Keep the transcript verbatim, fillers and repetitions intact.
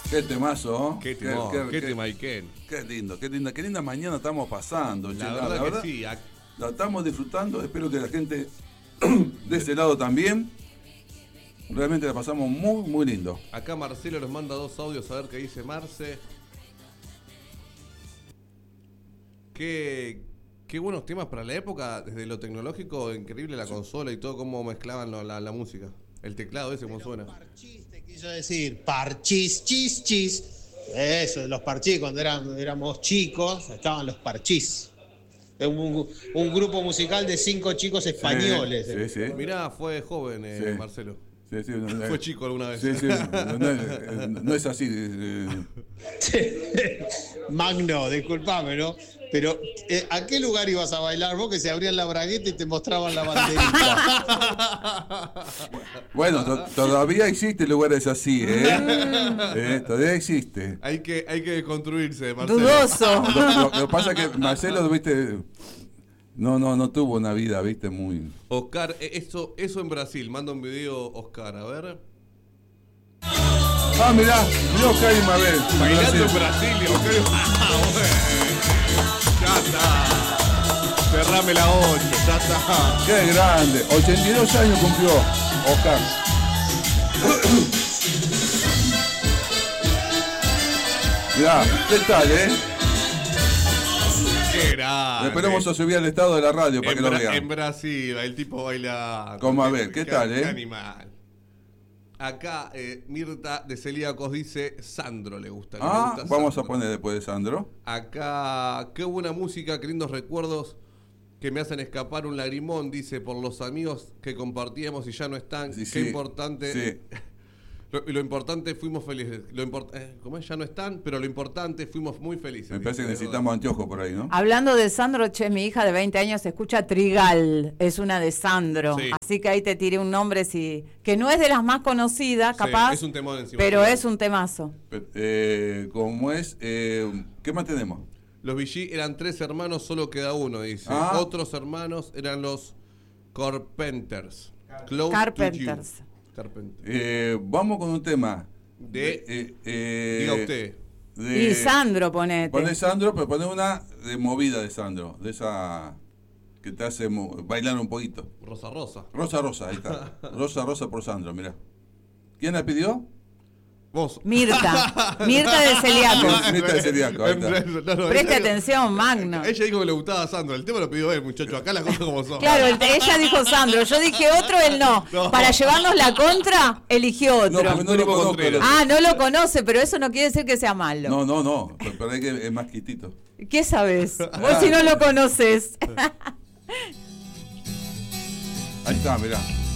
Qué temazo, ¿eh? Qué temor, qué, qué, qué tema, Iken. Qué lindo, qué linda, qué linda mañana estamos pasando. La, che, verdad, la verdad que sí. La estamos disfrutando, espero que la gente de ese lado también. Realmente la pasamos muy, muy lindo. Acá Marcelo nos manda dos audios a ver qué dice Marce. Qué, qué buenos temas para la época, desde lo tecnológico, increíble la consola y todo, cómo mezclaban lo, la, la música. El teclado ese, cómo suena. Parchís, te quiso decir, parchís, chis, chis. Eso, los parchís, cuando eran, éramos chicos, estaban los parchís. Un, un grupo musical de cinco chicos españoles. Sí, sí, sí. Mirá, fue joven, eh, sí. Marcelo. Sí, sí, no, fue chico alguna vez. Sí, sí, no, no, no es así. Magno, disculpame, ¿no? Pero, eh, ¿a qué lugar ibas a bailar vos que se abrían la bragueta y te mostraban la banderita? Bueno, to- todavía existe lugares así, ¿eh? ¿eh? Todavía existe. Hay que, hay que construirse, Marcelo. Dudoso. Lo, lo, lo que pasa es que Marcelo, viste, no, no, no tuvo una vida, viste, muy... Oscar, eso, eso en Brasil, manda un video, Oscar, a ver. Ah, mirá, mirá Oscar y Mabel. Bailando en Brasil, Oscar y Mabel. Ya está. Cerrame la ocho, ya está. Qué grande. ochenta y dos años cumplió Oscar. Mirá, ¿qué tal, eh? Qué grande. Esperemos a subir al estado de la radio para en que lo Bra- vean. En Brasil, el tipo baila. Como a ver, ¿qué tal, eh? Qué animal. Acá eh, Mirta de Celíacos dice Sandro le gusta. Le Ah, gusta vamos Sandro. a poner después de Sandro. Acá, qué buena música, qué lindos recuerdos que me hacen escapar un lagrimón, dice, por los amigos que compartíamos y ya no están. Sí, qué sí, importante. sí. Lo, lo importante, fuimos felices. Lo import, eh, ¿Cómo es? Ya no están, pero lo importante, fuimos muy felices. Me parece dice, que necesitamos anteojos por ahí, ¿no? Hablando de Sandro, che, mi hija de veinte años escucha Trigal, es una de Sandro. Sí. Así que ahí te tiré un nombre si, que no es de las más conocidas, Sí, capaz, es un temón encima. pero es un temazo. Eh, ¿Cómo es? Eh, ¿Qué más tenemos? Los V G eran tres hermanos, solo queda uno, dice. Ah. Otros hermanos eran los Carpenters. Close Carpenters. to you. Carpenters. Eh, vamos con un tema. De, eh, eh, diga usted. de- Y Sandro, ponete. Poné Sandro, pero poné una de movida de Sandro, de esa que te hace mo- bailar un poquito. Rosa Rosa. Rosa Rosa, ahí está. Rosa Rosa por Sandro, mirá. ¿Quién la pidió? Vos. Mirta, Mirta de Celíacos. Mirta de Celíaco, ahí está. No, no, Preste ella- atención, Magno. Ella dijo que le gustaba a Sandro. El tema lo pidió él, muchacho. Acá las cosas como son. Claro, el- ella dijo Sandro, yo dije otro, él no. No. Para llevarnos la contra, eligió No, otro. porque no lo conozco. Contreras. Ah, no lo conoce, pero eso no quiere decir que sea malo. No, no, no. Pero, pero es que es más quitito. ¿Qué sabes? Vos si no lo conoces. Ahí está, mirá.